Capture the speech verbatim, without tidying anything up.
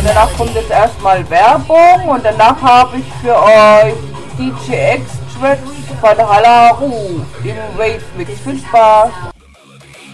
danach kommt jetzt erstmal Werbung und danach habe ich für euch D J X-Tracks von Halaru im Wave Mix. Viel Spaß!